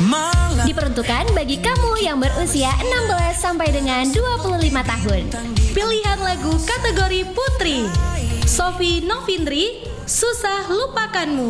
Diperuntukkan bagi kamu yang berusia 16 sampai dengan 25 tahun. Pilihan lagu kategori Putri, Sofi Novindri, Susah Lupakanmu.